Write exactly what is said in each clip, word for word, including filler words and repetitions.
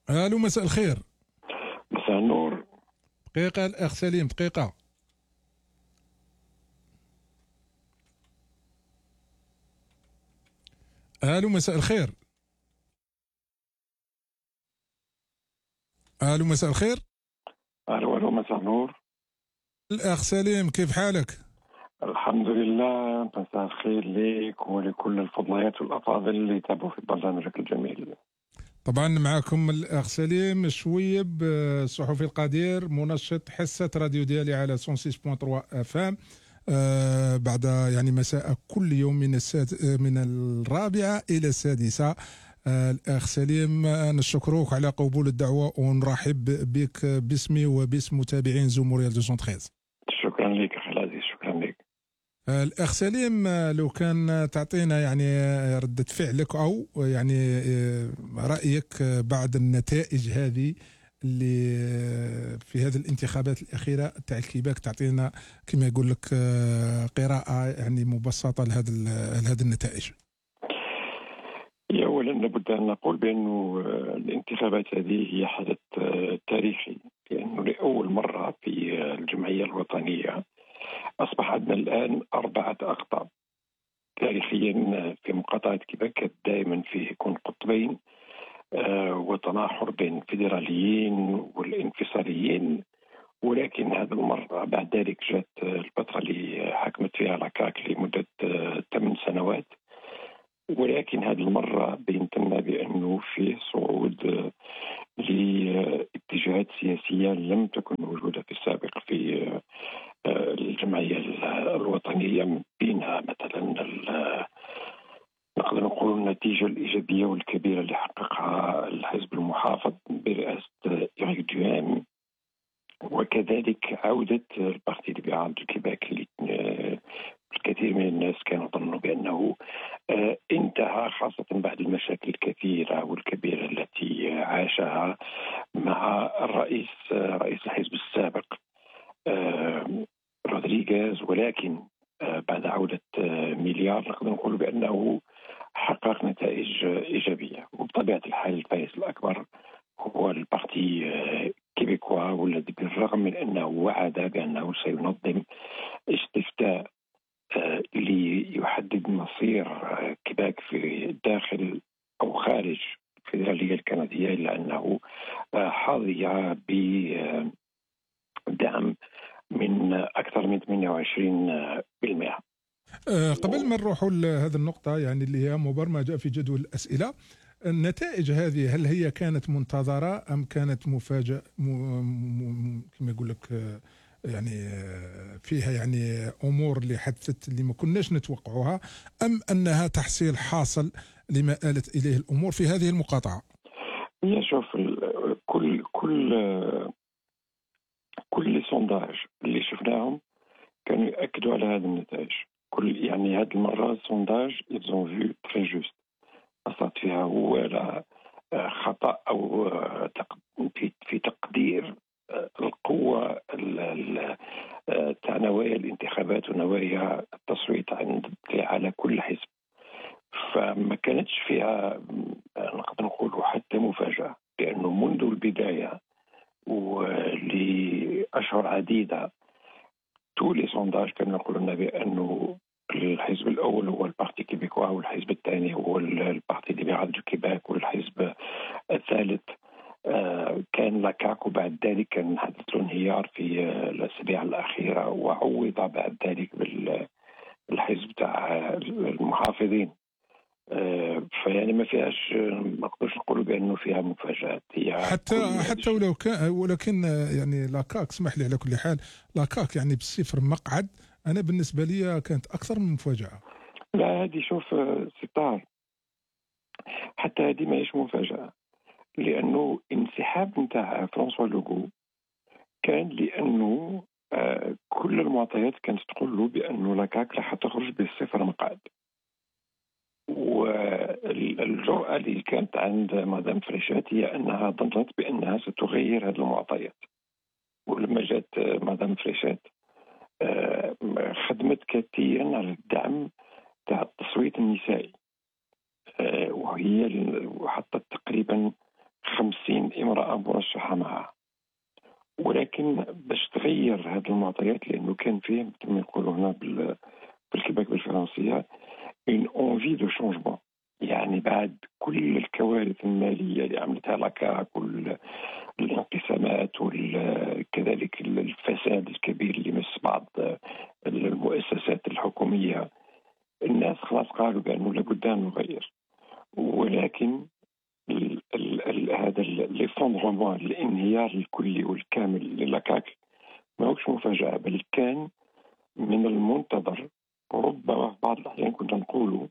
الو، مساء الخير. مساء النور. دقيقة الأخ سليم، دقيقة. الو، مساء الخير. الو، مساء الخير. الو الو مساء النور. الأخ سليم، كيف حالك؟ الحمد لله، مساء الخير لك ولكل الفضليات والأفاضل اللي يتابعوا في برنامجك الجميل. طبعا معكم الأخ سليم الشويب، صحفي القدير، منشط حصة راديو ديالي على مية وستة فاصلة ثلاثة اف ام. آه بعد يعني مساء كل يوم من الساد من الرابعة إلى السادسة. آه الأخ سليم، نشكرك على قبول الدعوة ونرحب بك باسمي وباسم متابعين زوم مونريال مئتين وثلاثة. شكرا لك أخي العزيز، شكرا لك. آه الأخ سليم، آه لو كان تعطينا يعني آه، ردة فعلك أو يعني آه، رأيك آه، بعد النتائج هذه اللي آه، في هذه الانتخابات الأخيرة تاع الكيباك، تعطينا كما يقول لك آه، قراءة يعني مبسطة لهذا لهذه النتائج. أولا لابد أن نقول بأن الانتخابات هذه هي حدث آه، تاريخي، لأنه لأول مرة في آه، الجمعية الوطنية أصبح عندنا الآن أربعة أقطاب. تاريخيا في مقاطعة كيباك كانت دائما فيه يكون قطبين آه، وتناحر بين الفيدراليين والانفصاليين، ولكن هذه المرة بعد ذلك جاءت الفترة اللي حكمت فيها لاكاك لمدة ثمان سنوات، ولكن هذه المرة بينت لنا بأنه فيه صعود لاتجاهات سياسية لم تكن موجودة في السابق في الجمعية الوطنية، من بينها مثلا نقدر نقول النتيجة الإيجابية والكبيرة اللي حققها الحزب المحافظ برئاسة إيريك دوام، وكذلك عودة البارتي ليبرال دو كيباك اللي الكثير من الناس كانوا ظنوا بأنه انتهى، خاصة بعد المشاكل الكثيرة والكبيرة التي عاشها مع الرئيس رئيس الحزب السابق رودريغيز. ولكن بعد عودة مليار نقدر نقول بأنه حقق نتائج إيجابية، وبطبيعة الحال الفائز الأكبر هو البارتي كيبيكوا، والذي بالرغم من أنه وعد بأنه سينظم استفتاء ليحدد مصير كيباك في داخل أو خارج الفيدرالية الكندية، إلا أنه حظي بدعم من أكثر من ثمانية وعشرين بالمئة. أه قبل ما نروحوا لهذه النقطة يعني اللي هي مبرمجة في جدول الأسئلة، النتائج هذه هل هي كانت منتظرة أم كانت مفاجأة كما يقول لك يعني فيها يعني أمور اللي حدثت اللي ما كناش نتوقعوها، أم أنها تحصيل حاصل لما آلت إليه الأمور في هذه المقاطعة؟ هي شوف، كل كل كل سونداج اللي شفناهم كانوا يأكدوا على هذه النتائج. كل يعني هذه المرة سونداج ils ont vu très juste، أصبحت فيها هو لا خطأ أو في في تقدير القوة تاع نوايا الانتخابات ونوايا التصويت عند على كل حزب. فما كانتش فيها نقدر نقول حتى مفاجأة، لأنه منذ البداية ولأشهر عديدة تولي سونداج كانوا يقولون بأنه الحزب الأول هو البارتي كيبيكوا، والحزب الثاني هو البارتي ليبرال دو كيباك، والحزب الثالث كان لاكاك، وبعد ذلك كان حدث له انهيار في الأسابيع الأخيرة، وعوض بعد ذلك بالحزب تاع المحافظين. فيعني ما فيهاش، ما نقدرش نقولوا بأنه فيها مفاجآت. هي حتى حتى ولو كان، ولكن يعني لاكاك، اسمح لي على كل حال، لاكاك يعني بالصفر مقعد، أنا بالنسبة لي كانت أكثر من مفاجأة. لا هذه شوف ستار، حتى هذه ماهيش مفاجأة، لأنه انسحاب نتاع فرانسوا لوغو كان لأنه آه كل المعطيات كانت تقول له بأنه لاكاك راح تخرج بالصفر مقعد. والجرأة اللي كانت عند مدام فريشات هي أنها ظنت بأنها ستغير هذه المعطيات، ولما جات مدام فريشات آه خدمت كثيرا على الدعم تاع التصويت النسائي، آه وهي وحطت تقريبا خمسين امرأة مرشحة معها. ولكن باش تغير هذه المعطيات، لأنه كان فيه كما يقولوا هنا بالكيباك بالفرنسية une envie de changement. يعني بعد كل الكوارث المالية اللي عملتها لاكاك والانقسامات وكذلك الفساد الكبير اللي مس بعض المؤسسات الحكومية، الناس خلاص قالوا بأنه لابد أن نغير. ولكن ال ال ال هذا ليفوندرومون، الانهيار الكلي والكامل للاكاك ما هوش مفاجأة، بل كان من المنتظر. ربما في بعض الأحيان كنا نقولوا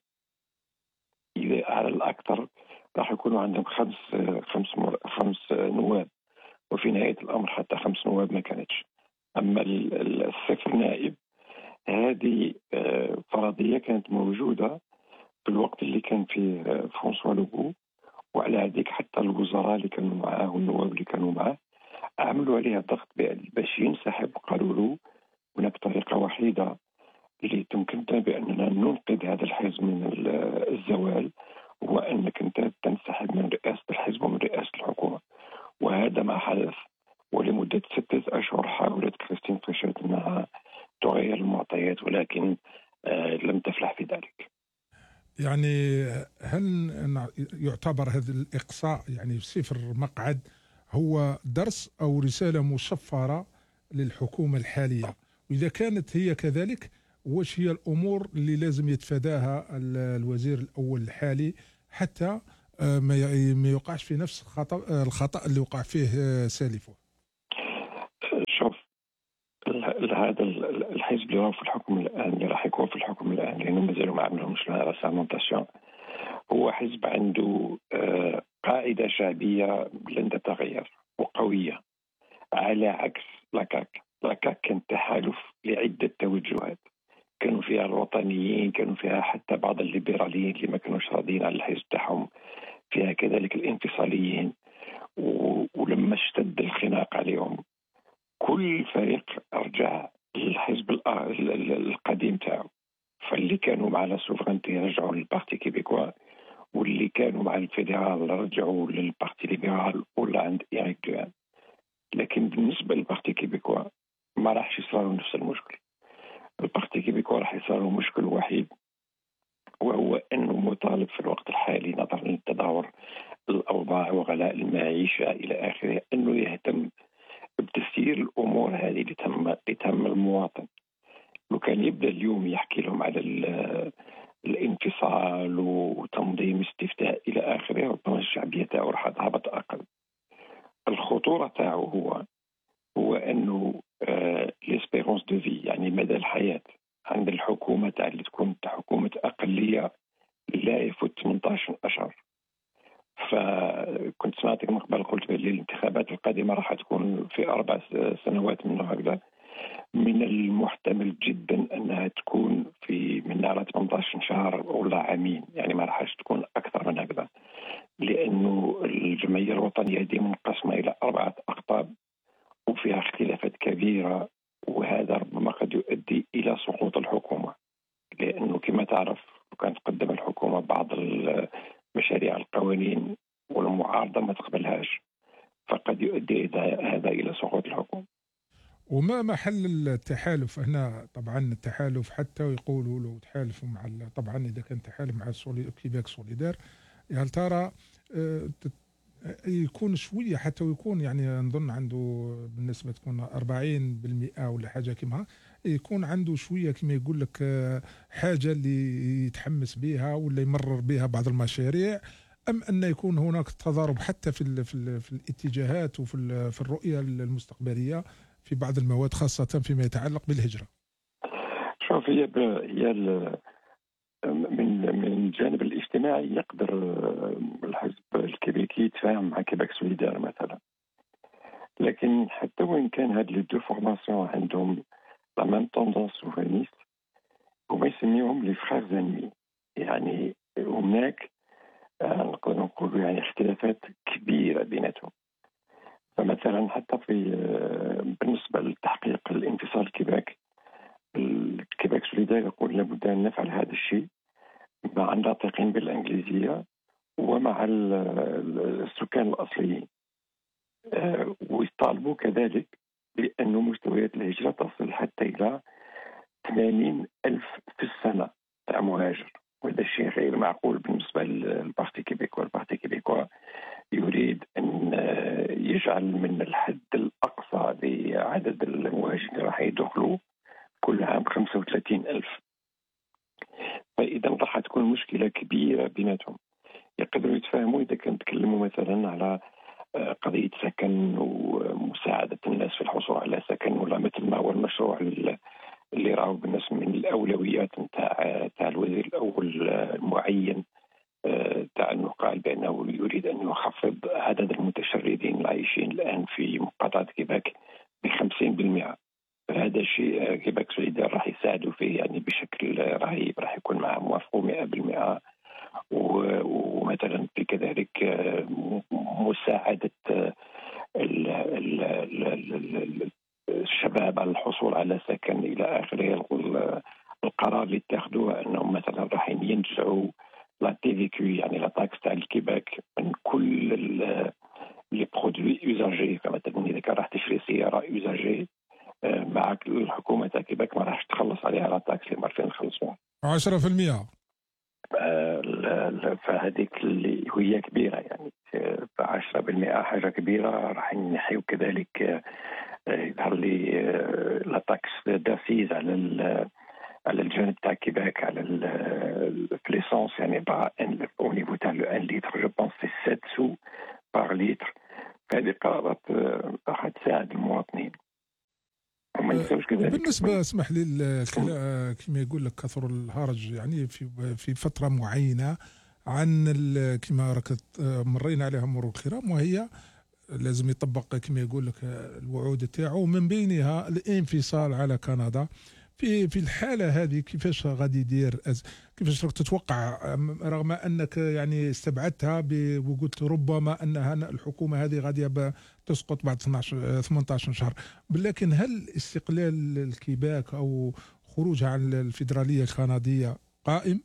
إذا على الأكثر راح يكونوا عندهم خمس خمس مر... خمس نواب، وفي نهاية الأمر حتى خمس نواب ما كانتش. أما الصفر نائب هذه فرضية كانت موجودة في الوقت اللي كان فيه فرانسوا لوغو، وعلى هذيك حتى الوزراء اللي كانوا معاه والنواب اللي كانوا معاه عملوا عليها ضغط باش ينسحب. قالوا له هناك طريقة وحيدة اللي تمكننا بأننا ننقذ هذا الحزب من الزوال، هو أنك أنت تنسحب من رئاسة الحزب ومن رئاسة الحكومة. وهذا ما حدث، ولمدة ستة أشهر حاولت كريستين فريشات أنها تغير المعطيات، ولكن آه لم تفلح في ذلك. يعني هل يعتبر هذا الإقصاء يعني صفر مقعد هو درس أو رسالة مشفرة للحكومة الحالية؟ وإذا كانت هي كذلك، واش هي الأمور اللي لازم يتفاداها الوزير الأول الحالي حتى ما يوقعش في نفس الخطأ الخطأ اللي وقع فيه سالفه؟ شوف، هذا الحزب اللي راهو في الحكم الآن، اللي راح يكون في الحكم الآن لأنه مازالوا ما عملهمش راسامونتاسيون، هو حزب عنده قاعدة شعبية لن تتغير وقوية، على عكس لاكاك. لاكاك كان تحالف لعدة توجهات، كانوا فيها الوطنيين، كانوا فيها حتى بعض الليبراليين اللي ما كانوش راضيين على الحزب تاعهم، فيها كذلك الانفصاليين. ولما اشتد الخناق عليهم كل فريق رجع للحزب القديم تاعو. فاللي كانوا مع لا سوفرانتي رجعوا للبارتي كيبيكوا، واللي كانوا مع الفيدرال رجعوا للبارتي ليبرال ولا عند إيريك دوان. لكن بالنسبة للبارتي كيبيكوا ما راحش يصير نفس المشكل. البارتي كيبيكوا راح يصير مشكل وحيد، وهو أنه مطالب في الوقت الحالي نظرا للتدهور الأوضاع وغلاء المعيشة إلى آخره أنه يهتم بتسيير الأمور هذه لتهم لتهم المواطن. لو كان يبدأ اليوم يحكي لهم على الانفصال وتنظيم استفتاء إلى آخره، ربما الشعبية تاعو راح تهبط أقل. الخطورة تاعو هو هو أنه ليسبيرونس دو في، يعني مدى الحياة عند الحكومة تاع اللي تكون حكومة أقلية لا يفوت ثمانية عشر أشهر. فكنت سمعتك من قبل قلت بأن الانتخابات القادمة راح تكون في أربع سنوات من هكذا، من المحتمل جدا أنها تكون في من على ثمانية عشر شهر ولا عامين، يعني ما راحش تكون أكثر من هكذا، لأنه الجمعية الوطنية دي منقسمة إلى أربعة أقطاب وفيها اختلافات كبيرة، وهذا ربما قد يؤدي إلى سقوط الحكومة. لأنه كما تعرف كانت تقدم الحكومة بعض مشاريع القوانين والمعارضة ما تقبلهاش، فقد يؤدي هذا إلى سقوط الحكومة. وما محل التحالف هنا؟ طبعا التحالف حتى يقولوا له تحالفوا مع، طبعا إذا كان تحالف مع كيباك سوليدار، هل ترى يكون شوية حتى ويكون يعني نظن عنده بالنسبة تكون أربعين بالمئة ولا حاجة كما، يكون عنده شوية كما يقول لك حاجة اللي يتحمس بها ولا يمرر بها بعض المشاريع، أم أن يكون هناك تضارب حتى في ال في, ال في الاتجاهات وفي في الرؤية المستقبلية في بعض المواد خاصة فيما يتعلق بالهجرة؟ شوف، هي هي من من الجانب الاجتماعي يقدر الحزب الكيبيكي يتفاهم مع كيباك سوليدار مثلا، لكن حتى وإن كان هاد لي دو فورماسيون عندهم لا ميم توندونس سوفينيست، هما يسميهم لي فخار زانمي. يعني هناك نقدر نقولوا يعني اختلافات كبيرة بيناتهم. فمثلا حتى في بالنسبة لتحقيق الانفصال الكيباك، الكيباك سوليدار يقول لابد أن نفعل هذا الشيء مع الناطقين بالإنجليزية ومع السكان الأصليين. ويطالبوا كذلك بأن مستويات الهجرة تصل حتى إلى ثمانين ألف في السنة تاع مهاجر، وهذا الشيء غير معقول بالنسبة للبارتي كيبيكوا. البارتي كيبيكوا يريد أن يجعل من الحد الأقصى لعدد المهاجرين اللي راح يدخلوا كل عام خمسة وثلاثين ألف. فإذا راح تكون مشكلة كبيرة بيناتهم. يقدروا يتفاهموا إذا كانوا يتكلموا مثلا على قضية سكن ومساعدة الناس في الحصول على سكن، ولا مثل ما هو المشروع اللي راهو بالنسبة من الأولويات نتاع تاع الوزير الأول المعين، تاع أنه قال بأنه يريد أن يخفض عدد المتشردين العايشين الآن في مقاطعة كيباك بخمسين بالمئة. هذا الشيء كيباك سوليدار راح يساعدوا فيه يعني بشكل رهيب، راح يكون معه موافقه مئة بالمئة. ومثلا في كذلك مساعدة الشباب على الحصول على سكن إلى آخره. القرار اللي اتخذوه أنهم مثلا راح ينجعوا لا تي في كيو، يعني لا تاكس تاع الكيباك، من كل لي برودوي يوزاجي. فمثلا إذا كان راح تشري سيارة يوزاجي معك، الحكومة تاع كيباك ما راح تخلص عليها لا تاكس اللي مرتين نخلصوها عشرة في المئة. فهذيك اللي هي كبيرة، يعني عشرة بالمئة حاجة كبيرة. راح نحيو كذلك يظهر لي لا تاكس داسيز على على الجانب تاع كيباك على الفليسونس، يعني با او نيفو تاع لو واحد لتر جو بونس سي سبعة سو بار لتر. هذه قرارات راح تساعد المواطنين. وما ننساوش كذلك بالنسبه اسمح لي كما يقول لك كثر الهرج يعني في في فتره معينه عن كما راك مرينا عليها مرور الكرام، وهي لازم يطبق كما يقول لك الوعود تاعو، من بينها الانفصال على كندا. في في الحاله هذه كيفاش غادي يدير، كيفاش راك تتوقع، رغم انك يعني استبعدتها وقلت ربما انها الحكومه هذه غاديه تسقط بعد اثناعش ثمانية عشر شهر، لكن هل استقلال الكيباك او خروجها عن الفيدراليه الكنديه قائم؟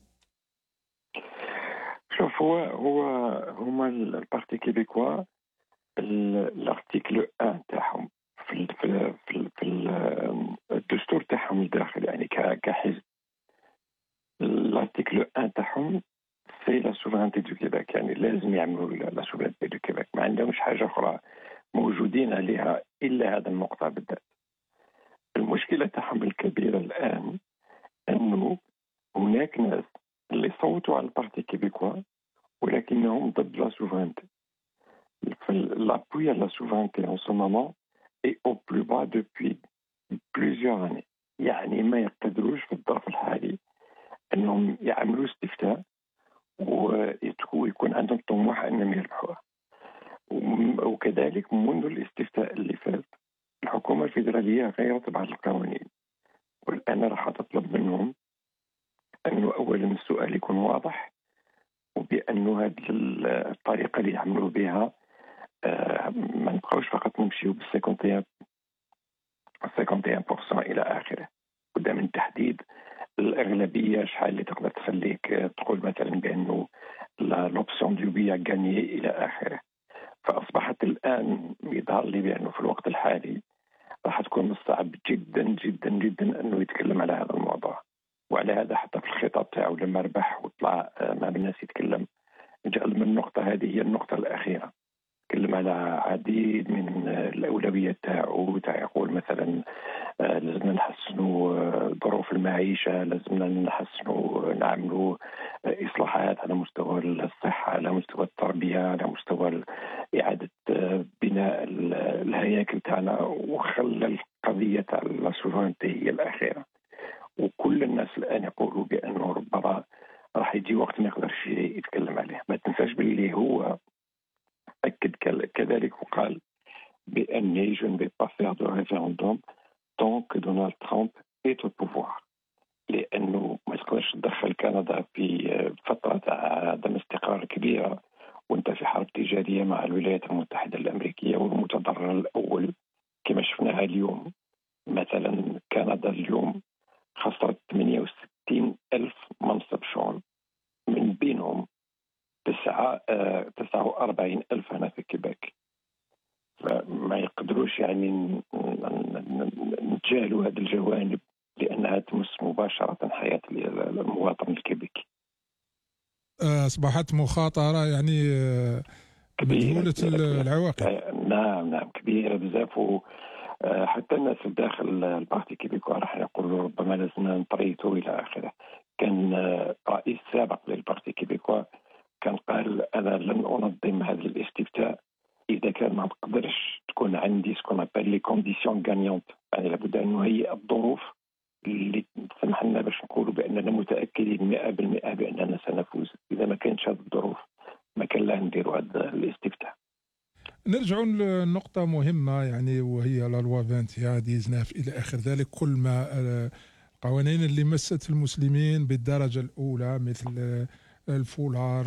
شوف، هو هو هما البارتي كيبيكوا الارتيكل واحد تاعهم في في في, في الدستور تاعهم الداخلي، يعني كحزب. الارتيكل واحد تاعهم سي لا سوفرانتي دو كيباك، يعني لازم يعملوا لا سوفرانتي دو كيباك، ما عندهمش حاجه اخرى موجودين عليها الا هذا النقطه بالذات. المشكله تاعهم الكبيره الان انه هناك ناس اللي صوتوا على البارتي كيبيكوا ولكنهم ضد لا سوفرانتي. L'appui à la souveraineté en ce moment est au plus bas depuis plusieurs années. يعني ما يقدروش في الظرف الحالي انهم يعملوا استفتاء ويكون عندهم طموح انهم يربحوها. وكذلك منذ الاستفتاء اللي فات الحكومه الفيدراليه غيرت بعض القوانين، والان راح تطلب منهم انه اولا السؤال يكون واضح، وبانه هذه الطريقه اللي يعملوا بها ما نبقاوش فقط نمشيو بال خمسة وخمسين بالمئة الى اخره. وده من تحديد الاغلبيه شحال اللي تقدر تخليك تقول مثلا بانه لوبسيون دو بي غاني الى اخره. فاصبحت الان يظهر لي بانه في الوقت الحالي راح تكون من الصعب جدا جدا جدا انه يتكلم على هذا الموضوع. وعلى هذا حتى في الخطاب تاعو لما ربح وطلع مع الناس يتكلم، جعل من النقطه هذه هي النقطه الاخيره. تكلم على عديد من الأولويات تاعو، تاع يقول مثلا لازمنا نحسنوا ظروف المعيشة، لازمنا نحسنوا نعملوا إصلاحات على مستوى الصحة، على مستوى التربية، على مستوى إعادة بناء الهياكل تاعنا، وخلى القضية تاع السوفرانتي هي الأخيرة. وكل الناس الآن يقولوا بأنه ربما راح يجي وقت ما يقدرش يتكلم عليه. ما تنساش باللي هو أكد كذلك وقال بأني je ne vais pas faire de référendum tant que Donald Trump est au pouvoir. لأنه ما تقدرش تدخل كندا في فترة تاع عدم استقرار كبيرة وانت في حرب تجارية مع الولايات المتحدة الأمريكية، والمتضرر الأول كما شفناها اليوم. مثلا كندا اليوم خسرت ثمانية وستين ألف منصب شغل، من بينهم تسعة تسعة وأربعين ألف هنا في كيباك. يعني نتجاهلوا هذه الجوانب لأنها تمس مباشرة حياة المواطن الكيبيكي. أصبحت مخاطرة يعني مجهولة العواقب. نعم نعم كبيرة بزاف، وحتى الناس داخل البارتي كيبيكوا راح يقولوا ربما لازمنا نطريتوا إلى آخره. كان رئيس سابق للبارتي كيبيكوا كان قال أنا لن أنظم هذا الاستفتاء إذا كان ما نقدرش تكون عندي سكون أبل لي كونديسيون غانيونت، يعني لابد أن نهيئ الظروف اللي تسمح لنا باش نقولوا بأننا متأكدين مئة بالمئة بأننا سنفوز. إذا ما كانتش هذه الظروف ما كان لا نديروا هذا الاستفتاء. نرجع لنقطة مهمة يعني وهي لا لوا عشرين هذه زناف إلى آخر ذلك. كل ما القوانين اللي مست المسلمين بالدرجة الأولى مثل الفولار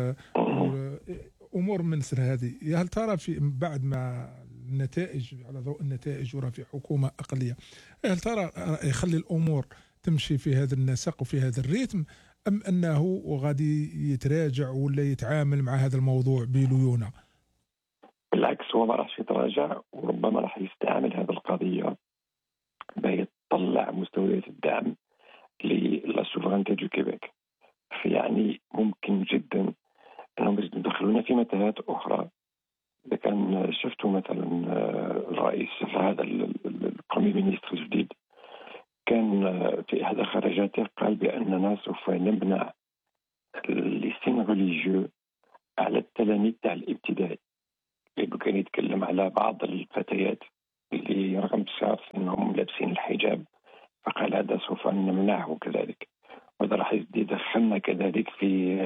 أمور من مثل هذه، هل ترى في بعد ما النتائج على ضوء النتائج ورا في حكومة أقلية، هل ترى يخلي الأمور تمشي في هذا النسق وفي هذا الريتم، أم أنه غادي يتراجع ولا يتعامل مع هذا الموضوع بليونة؟ بالعكس، هو ما راح يتراجع وربما راح يستعمل هذه القضية بيطلع مستويات الدعم للسوفرانتي دو كيبيك. يعني ممكن جدا أنهم يدخلونا في متاهات أخرى. إذا كان شفتوا مثلا الرئيس هذا البريمي مينيستر الجديد كان في إحدى خرجاته قال بأننا سوف نمنع لسين ريليجيو على التلاميذ تاع الابتدائي، لأنه كان يتكلم على بعض الفتيات اللي رغم الشرط أنهم لابسين الحجاب، فقال هذا سوف نمنعه كذلك. وهذا راح يدخلنا كذلك في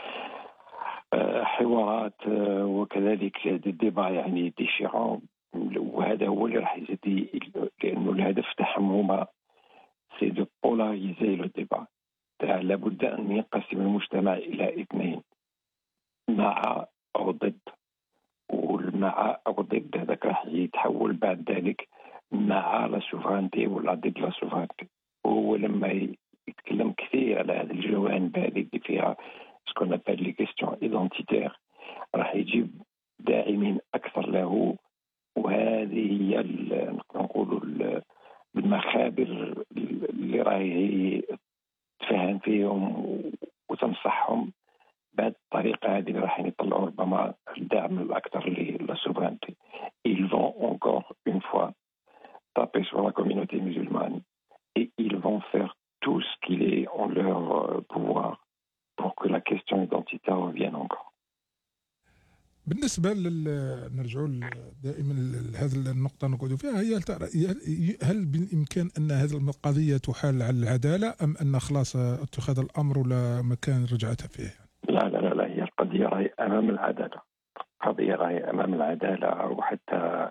حوارات وكذلك ديبا يعني ديشيرون، وهذا هو اللي راح يزيد، لأنه الهدف تاعهم هما سي دو بولايزي لو ديبا تاع لابد أن ينقسم المجتمع إلى اثنين، مع أو ضد، والمع أو ضد هذاك راح يتحول بعد ذلك مع لا سوفرانتي ولا ضد لا سوفرانتي. وهو لما يتكلم كثير على هذه الجوانب هذه اللي فيها سكون ابل لي كيستيون ايدنتيتير راح يجيب داعمين أكثر له. وهذه هي نقدر نقولوا المخابر اللي راهي تفهم فيهم وتنصحهم بهذه الطريقة هذه اللي راح يطلعوا ربما الدعم الأكثر للسوفرانتي. Ils vont encore une fois taper sur la communauté musulmane et ils vont faire tout ce qu'il est en leur pouvoir pour que la question identitaire revienne encore. بالنسبة لل نرجعوا دائما لهذه النقطة نقعدوا فيها، هي هل بالإمكان أن هذه القضية تحال على العدالة أم أن خلاص اتخذ الأمر ولا مكان رجعتها فيه؟ لا لا لا, لا هي القضية راهي أمام العدالة، قضية راهي أمام العدالة. وحتى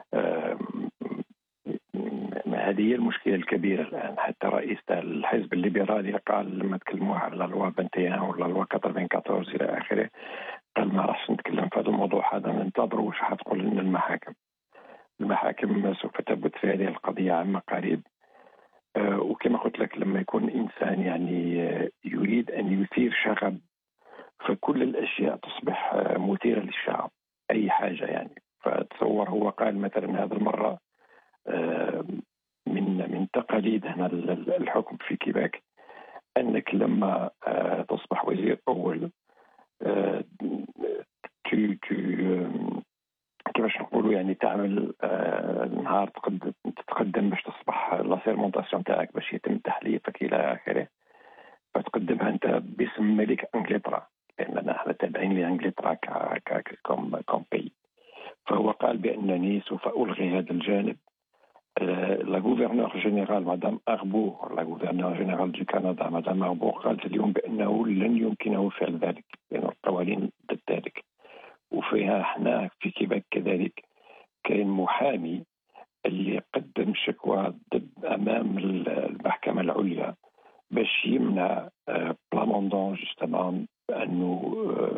هذه هي المشكلة الكبيرة الآن. حتى رئيس الحزب الليبرالي قال لما تكلموا على لوا واحد وعشرين ولا لوا أربعة وأربعين إلى آخره، قال ما راحش نتكلم في هذا الموضوع هذا، ننتظروا واش حتقول لنا المحاكم. المحاكم سوف تثبت في هذه القضية عما قريب. أه وكما قلت لك لما يكون إنسان يعني يريد أن يثير شغب فكل الأشياء تصبح مثيرة للشعب، أي حاجة يعني. فتصور هو قال مثلا هذه المرة أه من من تقاليد هنا الحكم في كيباك أنك لما أه تصبح وزير أول أه تو تو كيفاش نقولوا يعني تعمل آه نهار تقدم تتقدم باش تصبح لا سيرمونطاسيون تاعك باش يتم تحليفك الى اخره، فتقدمها انت باسم ملك انجلترا، لاننا احنا تابعين لانجلترا ك كوم كوم بي. فهو قال بانني سوف الغي هذا الجانب. لا غوفرنور جينيرال مدام أغبو، لا غوفرنور جينيرال دو كندا مدام أغبو، قالت اليوم بانه لن يمكنه فعل ذلك لان القوانين ضد ذلك. وفيها احنا في كيباك كذلك كاين محامي اللي قدم شكوى ضد امام المحكمه العليا باش يمنع بلاموندون جوستومون انه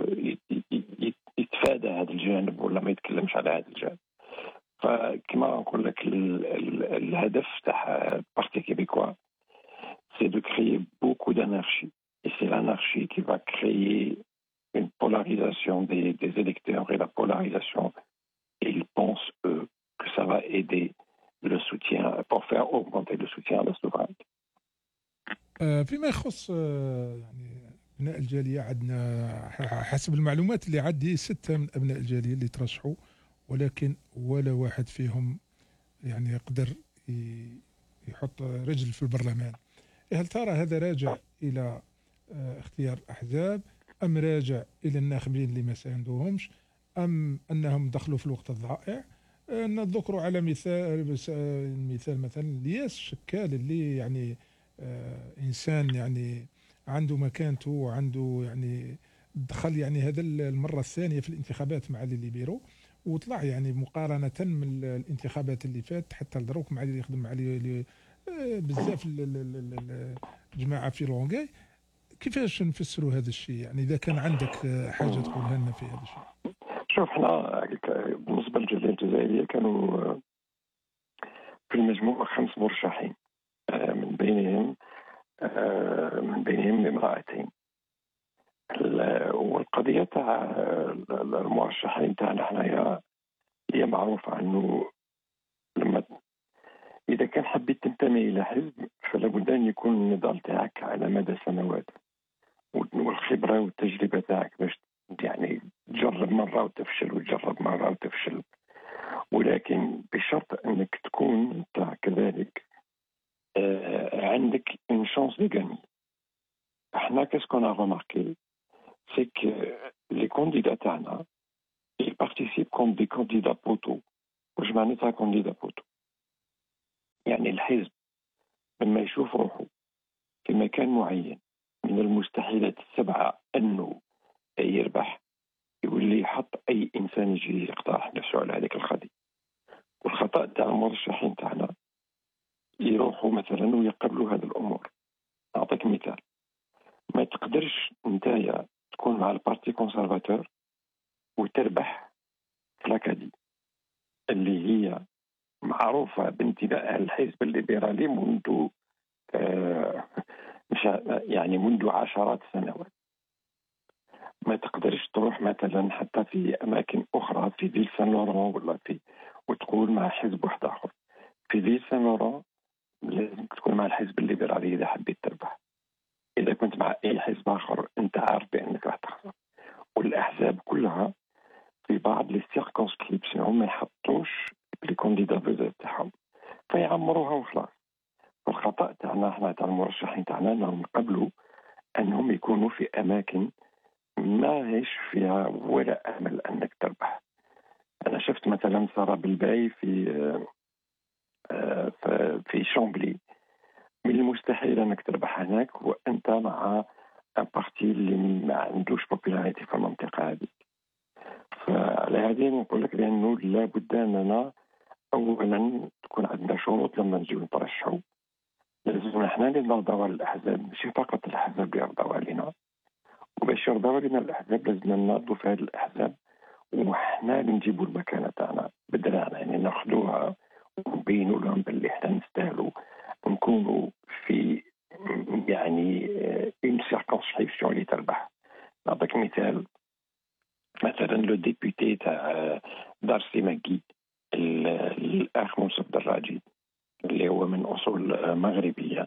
يتفادى هذا الجانب ولا ما يتكلمش على هذا الجانب. فكما نقول لك الهدف تاع البارتي كيبيكوا سي دو كريي بوكو دانارشي، et c'est l'anarchie qui va créer une polarisation des, des électeurs et la polarisation, et ils pensent eux que ça va آه، فيما يخص آه، يعني أبناء الجالية، عندنا حسب المعلومات اللي عندي ستة من أبناء الجالية اللي ترشحوا، ولكن ولا واحد فيهم يعني يقدر ي- يحط رجل في البرلمان. هل ترى هذا راجع إلى آه، اختيار الأحزاب، أم راجع إلى الناخبين اللي ما ساندوهمش، أم أنهم دخلوا في الوقت الضائع؟ آه، نذكر على مثال بس- آه، مثال مثلا الياس الشكال اللي يعني آه، إنسان يعني عنده مكانته وعنده يعني دخل يعني هذا المرة الثانية في الانتخابات مع اللي بيرو، وطلع يعني مقارنة من الانتخابات اللي فات حتى لدروك مع اللي يخدم مع اللي آه، بزاف ال- ال- ال- ال- الجماعة في لونغاي. كيفاش نفسروا هذا الشيء؟ يعني إذا كان عندك آه، حاجة تقولها لنا في هذا الشيء. شوف، احنا بالنسبه للجاليه الجزائريه كانوا في المجموع خمس مرشحين، آه، من بينهم آه، من بينهم امرأتين. ال- والقضية تاع المرشحين تاعنا حنايا هي معروفة أنه لما إذا كان حبيت تنتمي إلى حزب فلا بد أن يكون النضال تاعك على مدى سنوات، والخبرة والتجربة تاعك باش يعني تجرب مرة وتفشل وتجرب مرة وتفشل، ولكن بشرط أنك تكون أنت كذلك آه، عندك une chance de gagner. احنا qu'est-ce qu'on a remarqué, c'est que les candidats تاعنا ils participent comme des candidats poteaux. واش معناتها كانديدا بوتو؟ يعني الحزب لما يشوف روحه في مكان معين من المستحيلات السبعة أنه يربح، يولي يحط أي إنسان يجي يقترح نفسه على هذيك القضية. والخطأ تاع المرشحين تاعنا يروحوا مثلا ويقبلوا هذه الأمور. أعطيك مثال، ما تقدرش نتايا تكون مع البارتي كونسرفاتور وتربح في لاكادي اللي هي معروفة بانتمائها للحزب الليبرالي منذ آه يعني منذ عشرات السنوات. ما تقدرش تروح مثلا حتى في أماكن أخرى في فيل سان لوران ولا في وتقول مع حزب واحد آخر. في فيل سان لوران لازم تكون مع الحزب الليبرالي إذا حبيت تربح. إذا كنت مع أي حزب آخر أنت عارف بأنك راح تخسر. والأحزاب كلها في بعض لي سيركونسكريبسيون ما يحطوش لي كونديدا فيزيت تاعهم فيعمروها وخلاص. الخطأ تاعنا احنا تاع المرشحين تاعنا انهم قبلوا انهم يكونوا في اماكن ما هيش فيها ولا امل انك تربح. انا شفت مثلا سارة بالباي في آه، في شامبلي، من المستحيل انك تربح هناك وانت مع ان بارتي اللي ما عندوش بوبولاريتي في المنطقه هذه. فعلى هذه نقول لك بانه لابد اننا اولا تكون عندنا شروط لما نجيو نترشحوا. لازم احنا اللي نرضوا على الاحزاب، ماشي فقط الاحزاب اللي يرضوا علينا، وباش يرضوا علينا الاحزاب لازم نناضلوا في هذه الاحزاب وحنا اللي نجيبوا المكانه تاعنا بدراعنا، يعني ناخذوها ونبينوا لهم باللي احنا نستاهلوا نكونوا في يعني اون سيركونسكريبسيون اللي تربح. نعطيك مثال، مثلا لو ديبوتي تاع دارسي ماكي الاخ منصف دراجي اللي هو من اصول مغربيه،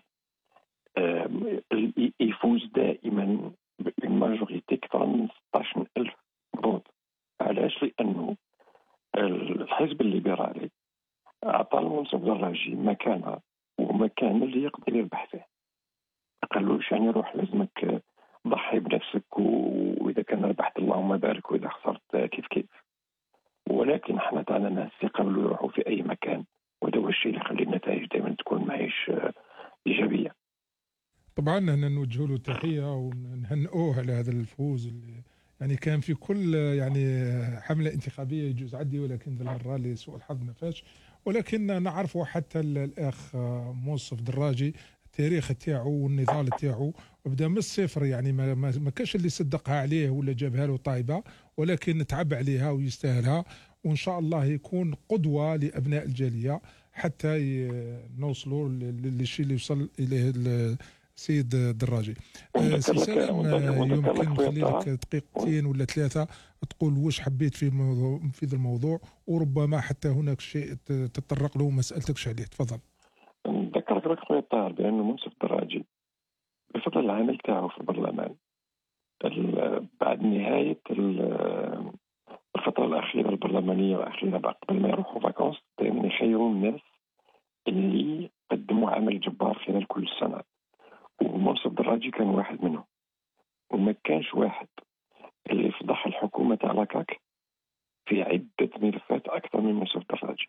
يفوز دائما بالماجوريتي اكثر من ستة عشر ألف فوت. علاش؟ لانه الحزب الليبرالي اعطى المنصف دراجي مكانه ومكان اللي يقدر يربح فيه. ما قالوش يعني روح لازمك ضحي بنفسك واذا كان ربحت اللهم بارك واذا خسرت كيف كيف. ولكن احنا تاعنا ناس يقبلوا يروحوا في اي مكان، وهذا هو الشيء اللي يخلي النتائج دائما تكون معيش ايجابيه. طبعا أنا نوجه له تحية ونهنئوه على هذا الفوز اللي يعني كان في كل يعني حملة انتخابية يجوز عدي، ولكن ذا المرة لسوء الحظ ما فاش. ولكن نعرفه حتى الأخ منصف دراجي التاريخ تاعو والنضال تاعو وبدا من الصفر، يعني ما, ما, ما كاش اللي صدقها عليه ولا جابها له طايبة، ولكن تعب عليها ويستاهلها. وإن شاء الله يكون قدوة لأبناء الجالية حتى نوصلوا للشيء اللي وصل إليه سيد دراجي. أه سي سالم، يمكن نخلي لك دقيقتين ولا ثلاثة تقول واش حبيت في الموضوع في ذا الموضوع، وربما حتى هناك شيء تتطرق له ما سألتكش عليه. تفضل. نذكرك لك خويا الطاهر بأنه منصف دراجي بفضل العمل تاعو في البرلمان بعد نهاية الفترة الأخيرة البرلمانية الأخيرة قبل ما يروحوا فاكونس، دائما يخيرون الناس اللي قدموا عمل جبار خلال كل السنة، ومنصب دراجي كان واحد منهم. وما كانش واحد اللي فضح الحكومة تاع لاكاك في عدة ملفات أكثر من منصب دراجي.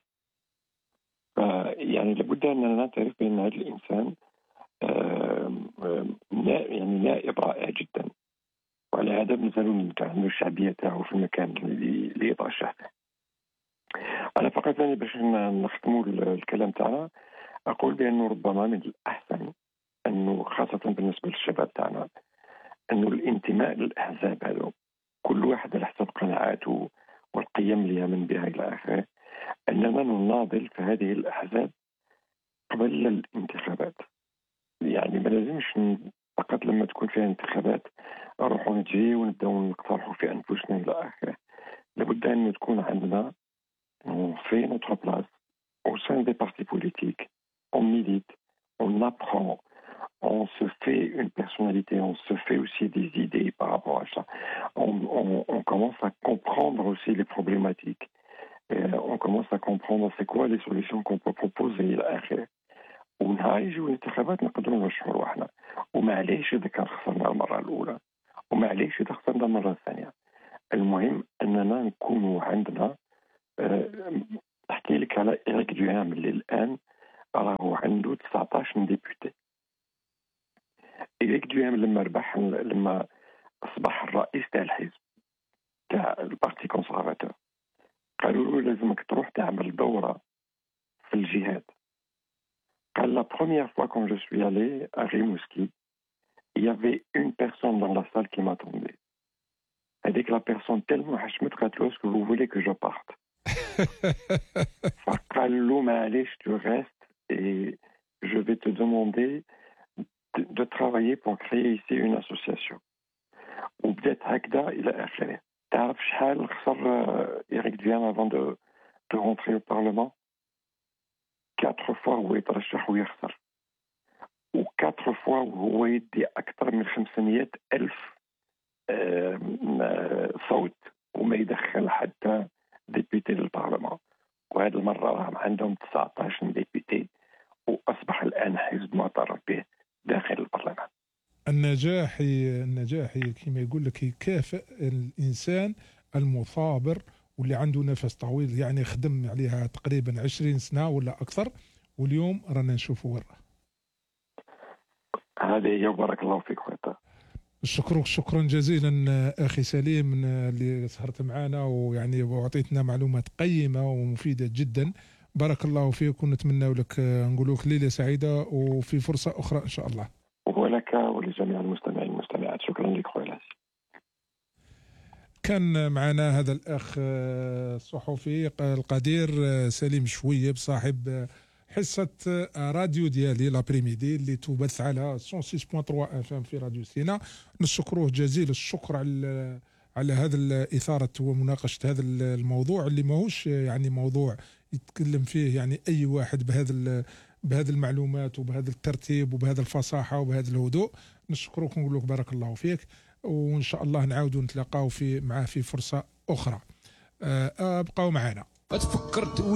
يعني لابد أننا نعترف بأن هذا الإنسان يعني نائب رائع جدا، وعلى هذا مازالوا عنده الشعبية تاعو في المكان اللي اللي يترشح له. أنا فقط يعني باش نختموا الكلام تاعنا أقول بأنه ربما من الأحسن أنه خاصة بالنسبة للشباب تاعنا أنه الانتماء للأحزاب هذو كل واحد على حسب قناعاته والقيم اللي يؤمن بها إلى آخره، أننا نناضل في هذه الأحزاب قبل الانتخابات. يعني ما لازمش فقط لما تكون فيها انتخابات نروحوا نجي ونبداو نقترحوا في أنفسنا إلى آخره. لابد أن تكون عندنا في notre place au sein des partis politiques, on milite, on apprend, on se fait une personnalité, on se fait aussi des idées par rapport à ça. On, on, on commence à comprendre aussi les problématiques. Et on commence à comprendre c'est quoi les solutions qu'on peut proposer إلى آخره. ونهار يجيو الانتخابات نقدروا نرشحوا روحنا، ومعليش إذا كان خسرنا المرة الأولى، ومعليش إذا خسرنا المرة الثانية. المهم أننا نكونوا عندنا أحكي لك على إيريك دوهام اللي الآن راهو عنده تسعطاش ديبوتي. إيريك دوهام لما ربح لما أصبح الرئيس تاع الحزب تاع البارتي كونسيرفاتور قالوا له لازمك تروح تعمل دورة في الجهاد. قال la première fois quand je suis allé à Rimouski, il y avait une personne dans la salle qui m'attendait. Avec la personne tellement حشمت قالت له est-ce que vous voulez que je parte. فقال له معليش tu restes et je vais te demander de, de travailler pour créer ici une association. وبدات هكذا إلى آخره. تعرف شحال خسر إيريك دوهام avant de, de rentrer au Parlement؟ quatre fois هو يترشح ويخسر، و quatre fois وهو يدي أكثر من خمسمائة ألف صوت وما يدخل حتى ديبيتي للبرلمان. وهذه المرة راهم عندهم تسعطاش ديبيتي، وأصبح الآن حزب معترف به داخل البرلمان. النجاح النجاح كما يقول لك يكافئ الإنسان المثابر واللي عنده نفس طويل، يعني خدم عليها تقريبا عشرين سنة ولا أكثر، واليوم رانا نشوفه ورا. هذه هي، بارك الله فيك خويا. شكرك شكرا جزيلا أخي سليم اللي سهرت معنا ويعني وعطيتنا معلومات قيمة ومفيدة جدا. بارك الله فيك، ونتمنى لك نقول لك ليلة سعيدة وفي فرصة أخرى إن شاء الله. ولك ولجميع المستمعين والمستمعات شكرا لك خويا. كان معنا هذا الأخ الصحفي القدير سليم شويب صاحب حصة راديو ديالي لابريميدي اللي تبث على مية وستة فاصلة ثلاثة اف ام في راديو سينا. نشكروه جزيل الشكر على على هذا الإثارة ومناقشة هذا الموضوع اللي ماهوش يعني موضوع يتكلم فيه يعني أي واحد بهذا بهذه المعلومات وبهذا الترتيب وبهذا الفصاحة وبهذا الهدوء. نشكروك ونقول لك بارك الله فيك، وإن شاء الله نعاودوا نتلاقاو في معاه في فرصة أخرى. أبقوا معنا.